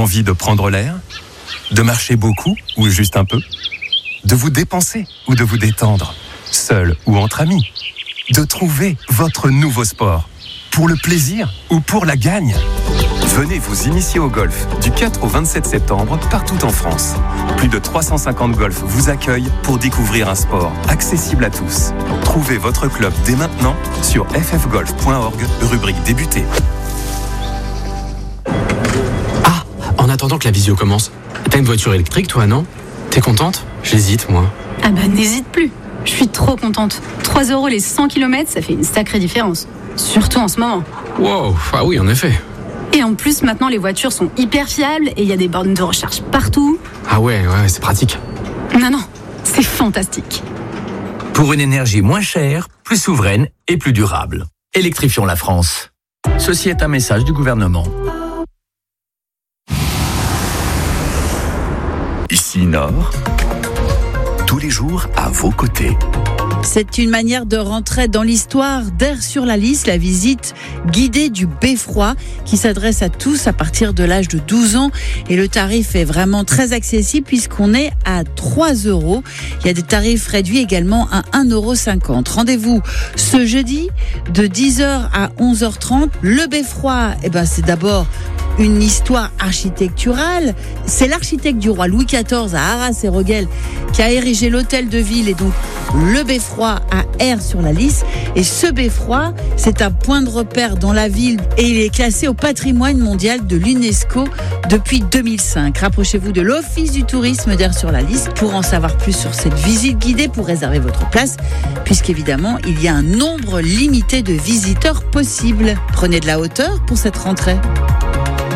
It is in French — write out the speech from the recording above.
Envie de prendre l'air? De marcher beaucoup ou juste un peu? De vous dépenser ou de vous détendre? Seul ou entre amis? De trouver votre nouveau sport? Pour le plaisir ou pour la gagne? Venez vous initier au golf du 4 au 27 septembre partout en France. Plus de 350 golfs vous accueillent pour découvrir un sport accessible à tous. Trouvez votre club dès maintenant sur ffgolf.org, rubrique débuter. Ah, en attendant que la visio commence, t'as une voiture électrique toi, non? T'es contente? J'hésite moi. Ah bah n'hésite plus. Je suis trop contente. 3 € les 100 km, ça fait une sacrée différence. Surtout en ce moment. Wow, ah oui en effet. Et en plus, maintenant, les voitures sont hyper fiables et il y a des bornes de recharge partout. Ah ouais, c'est pratique. Non, c'est fantastique. Pour une énergie moins chère, plus souveraine et plus durable. Électrifions la France. Ceci est un message du gouvernement. Ici Nord, tous les jours à vos côtés. C'est une manière de rentrer dans l'histoire d'Air sur la Lys, la visite guidée du Beffroi qui s'adresse à tous à partir de l'âge de 12 ans. Et le tarif est vraiment très accessible puisqu'on est à 3 €. Il y a des tarifs réduits également à 1,50 €. Rendez-vous ce jeudi de 10h à 11h30. Le Beffroi, c'est d'abord une histoire architecturale. C'est l'architecte du roi Louis XIV à Arras-et-Roguel qui a érigé l'hôtel de ville et donc le Beffroi à Air sur la Lys. Et ce Beffroi, c'est un point de repère dans la ville et il est classé au patrimoine mondial de l'UNESCO depuis 2005. Rapprochez-vous de l'Office du tourisme d'Air sur la Lys pour en savoir plus sur cette visite guidée, pour réserver votre place, puisqu'évidemment, il y a un nombre limité de visiteurs possibles. Prenez de la hauteur pour cette rentrée.